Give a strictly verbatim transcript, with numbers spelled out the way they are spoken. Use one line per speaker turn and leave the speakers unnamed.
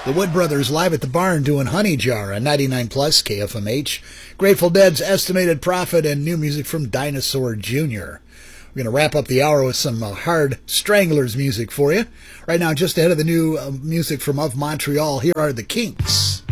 The Wood Brothers live at the barn doing Honey Jar on ninety-nine plus K F M H. Grateful Dead's Estimated Profit and new music from Dinosaur Junior We're going to wrap up the hour with some uh, hard Stranglers music for you. Right now, just ahead of the new uh, music from Of Montreal, here are the Kinks.